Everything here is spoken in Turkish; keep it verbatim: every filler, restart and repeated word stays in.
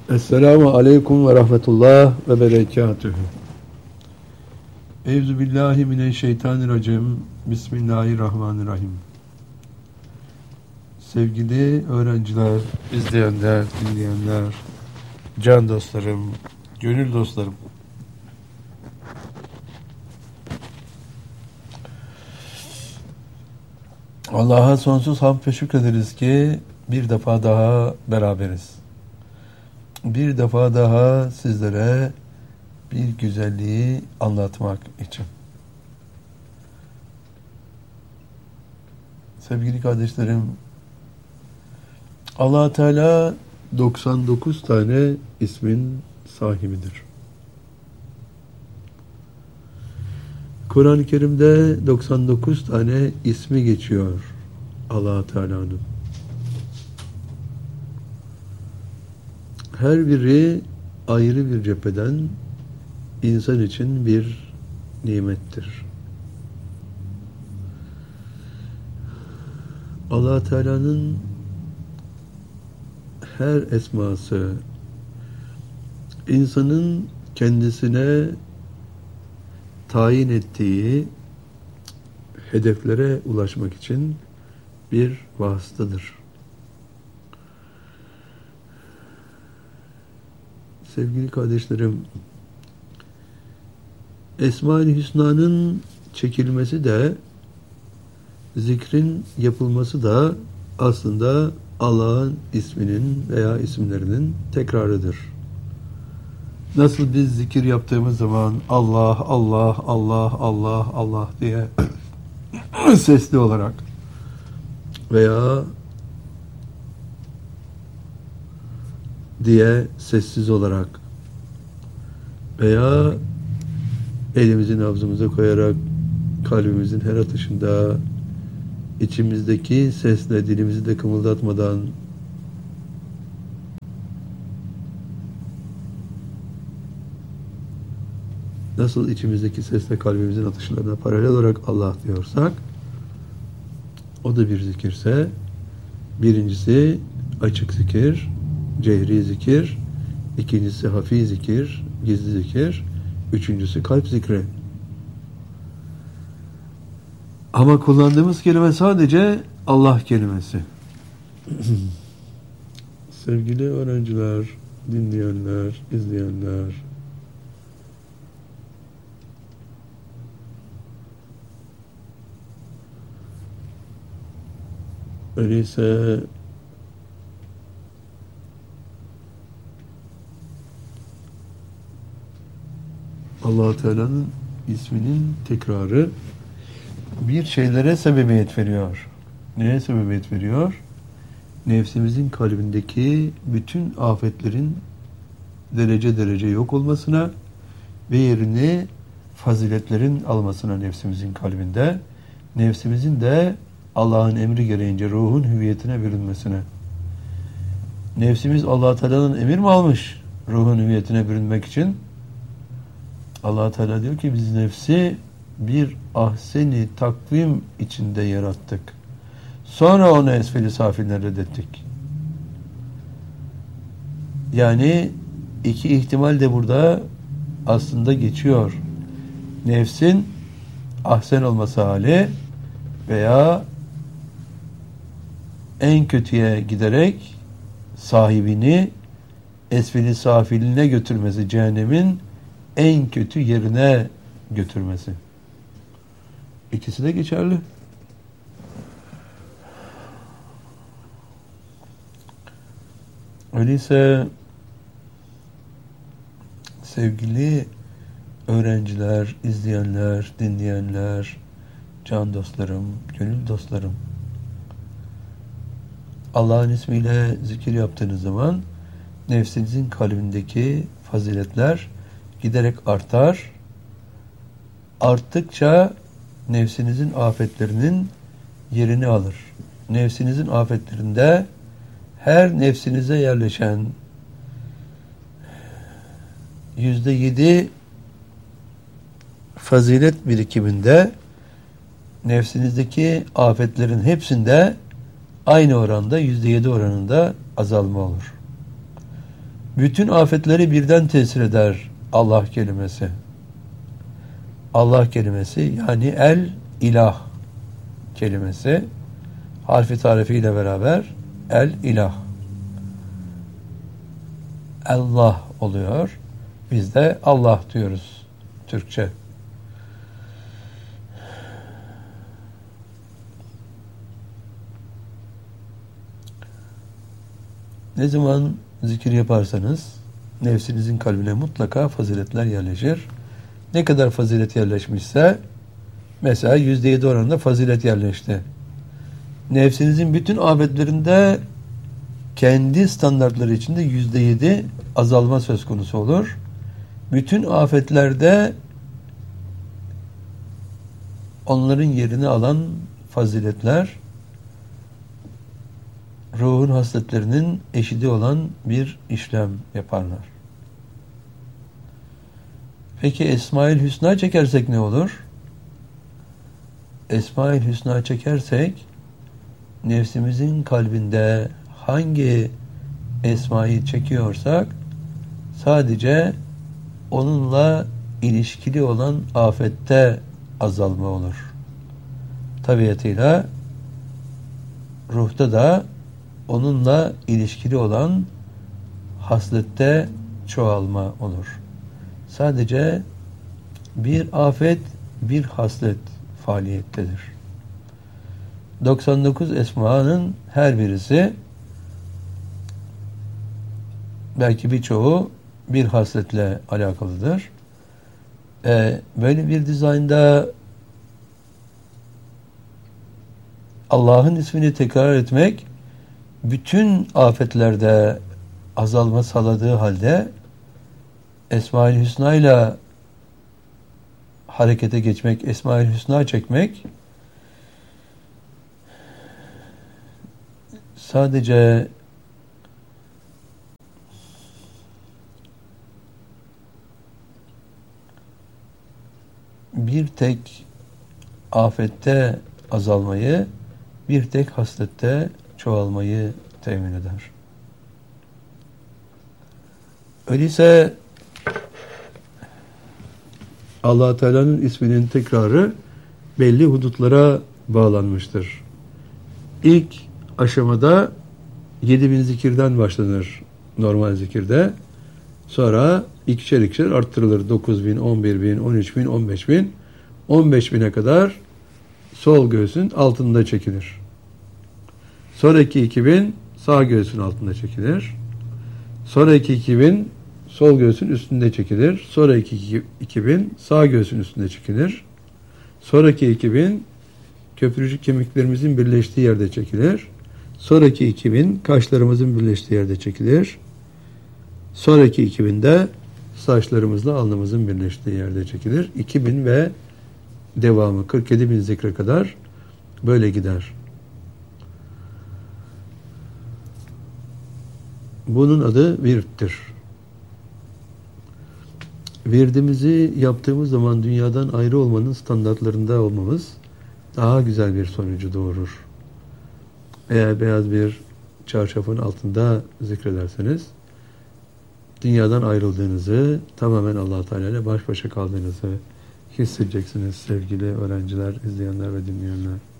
Esselamu aleyküm ve rahmetullah ve berekatühü. Evzu billahi mineşşeytanirracim. Bismillahirrahmanirrahim. Sevgili öğrenciler, izleyenler, dinleyenler, can dostlarım, gönül dostlarım. Allah'a sonsuz hamd ve şükrederiz ki bir defa daha beraberiz. Bir defa daha sizlere bir güzelliği anlatmak için. Sevgili kardeşlerim, Allah Teala doksan dokuz tane ismin sahibidir. Kur'an-ı Kerim'de doksan dokuz tane ismi geçiyor Allah Teala'nın. Her biri ayrı bir cepheden insan için bir nimettir. Allah Teala'nın her esması insanın kendisine tayin ettiği hedeflere ulaşmak için bir vasıtadır. Sevgili kardeşlerim, Esma-i Hüsna'nın çekilmesi de, zikrin yapılması da aslında Allah'ın isminin veya isimlerinin tekrarıdır. Nasıl biz zikir yaptığımız zaman Allah, Allah, Allah, Allah, Allah diye sesli olarak veya diye sessiz olarak veya elimizi nabzımıza koyarak kalbimizin her atışında içimizdeki sesle dilimizi de kımıldatmadan nasıl içimizdeki sesle kalbimizin atışlarına paralel olarak Allah diyorsak, o da bir zikirse, birincisi açık zikir, cehri zikir, ikincisi hafi zikir, gizli zikir, üçüncüsü kalp zikri. Ama kullandığımız kelime sadece Allah kelimesi. Sevgili öğrenciler, dinleyenler, izleyenler, öyleyse Allah Teala'nın isminin tekrarı bir şeylere sebebiyet veriyor. Neye sebebiyet veriyor? Nefsimizin kalbindeki bütün afetlerin derece derece yok olmasına ve yerini faziletlerin almasına nefsimizin kalbinde, nefsimizin de Allah'ın emri gereğince ruhun hüviyetine bürünmesine. Nefsimiz Allah Teala'nın emir mi almış ruhun hüviyetine bürünmek için? Allah Teala diyor ki biz nefsi bir ahseni takvim içinde yarattık. Sonra onu esfeli safilden reddettik. Yani iki ihtimal de burada aslında geçiyor. Nefsin ahsen olması hali veya en kötüye giderek sahibini esfeli safiline götürmesi, cehennemin en kötü yerine götürmesi. İkisi de geçerli. Öyleyse sevgili öğrenciler, izleyenler, dinleyenler, can dostlarım, gönül dostlarım, Allah'ın ismiyle zikir yaptığınız zaman nefsinizin kalbindeki faziletler giderek artar. Arttıkça nefsinizin afetlerinin yerini alır. Nefsinizin afetlerinde her nefsinize yerleşen yüzde yedi fazilet birikiminde nefsinizdeki afetlerin hepsinde aynı oranda yüzde yedi oranında azalma olur. Bütün afetleri birden tesir eder Allah kelimesi. Allah kelimesi yani el ilah kelimesi harfi tarifiyle beraber el ilah. Allah oluyor. Biz de Allah diyoruz Türkçe. Ne zaman zikir yaparsanız nefsinizin kalbine mutlaka faziletler yerleşir. Ne kadar fazilet yerleşmişse mesela yüzde yedi oranında fazilet yerleşti. Nefsinizin bütün afetlerinde kendi standartları içinde yüzde yedi azalma söz konusu olur. Bütün afetlerde onların yerini alan faziletler ruhun hasletlerinin eşidi olan bir işlem yaparlar. Peki Esma-ül Hüsna çekersek ne olur? Esma-ül Hüsna çekersek nefsimizin kalbinde hangi esmayı çekiyorsak sadece onunla ilişkili olan afette azalma olur. Tabiatıyla ruhta da onunla ilişkili olan haslette çoğalma olur. Sadece bir afet, bir haslet faaliyettedir. doksan dokuz esmanın her birisi belki birçoğu bir hasletle alakalıdır. Ee, böyle bir dizaynda Allah'ın ismini tekrar etmek bütün afetlerde azalma sağladığı halde Esma-ül Hüsna ile harekete geçmek, Esma-ül Hüsna çekmek sadece bir tek afette azalmayı, bir tek haslette çoğalmayı temin eder. Öyleyse Allah Teala'nın isminin tekrarı belli hudutlara bağlanmıştır. İlk aşamada yedi bin zikirden başlanır normal zikirde. Sonra ikişer ikişer arttırılır. dokuz bin, on bir bin, on üç bin, on beş bin. on beş bine kadar sol göğsün altında çekilir. Sonraki iki bin sağ göğsün altında çekilir. Sonraki iki bin sol göğsün üstünde çekilir. Sonraki iki bin sağ göğsün üstünde çekilir. Sonraki iki bin köprücük kemiklerimizin birleştiği yerde çekilir. Sonraki iki bin kaşlarımızın birleştiği yerde çekilir. Sonraki iki bin de saçlarımızla alnımızın birleştiği yerde çekilir. iki bin ve devamı kırk yedi bin zikre kadar böyle gider. Bunun adı virddir. Virdimizi yaptığımız zaman dünyadan ayrı olmanın standartlarında olmamız daha güzel bir sonucu doğurur. Eğer beyaz bir çarşafın altında zikrederseniz dünyadan ayrıldığınızı, tamamen Allah Teala ile baş başa kaldığınızı hissedeceksiniz sevgili öğrenciler, izleyenler ve dinleyenler.